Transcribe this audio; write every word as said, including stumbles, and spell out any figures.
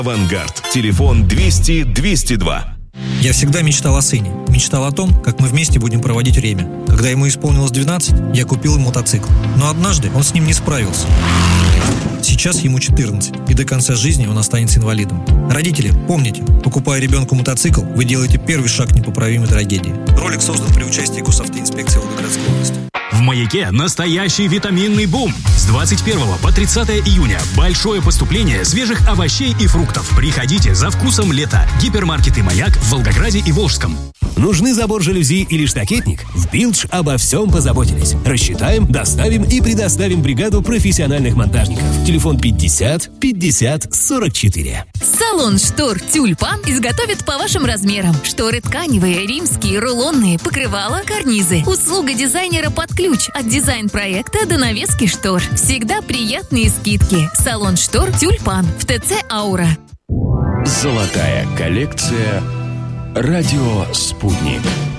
«Авангард». Телефон двести двести два. Я всегда мечтал о сыне. Мечтал о том, как мы вместе будем проводить время. Когда ему исполнилось двенадцать, я купил ему мотоцикл. Но однажды он с ним не справился. Сейчас ему четырнадцать, и до конца жизни он останется инвалидом. Родители, помните, покупая ребенку мотоцикл, вы делаете первый шаг к непоправимой трагедии. Ролик создан при участии госавтоинспекции Волгоградской области. В «Маяке» настоящий витаминный бум. С двадцать первого по тридцатое июня большое поступление свежих овощей и фруктов. Приходите за вкусом лета. Гипермаркеты «Маяк» в Волгограде и Волжском. Нужны забор жалюзи или штакетник? В Билдж обо всем позаботились. Рассчитаем, доставим и предоставим бригаду профессиональных монтажников. Телефон пятьдесят пятьдесят сорок четыре. Салон штор «Тюльпан» изготовит по вашим размерам. Шторы тканевые, римские, рулонные, покрывала, карнизы. Услуга дизайнера под ключ. От дизайн-проекта до навески штор. Всегда приятные скидки. Салон штор «Тюльпан» в ТЦ «Аура». Золотая коллекция «Радио Спутник».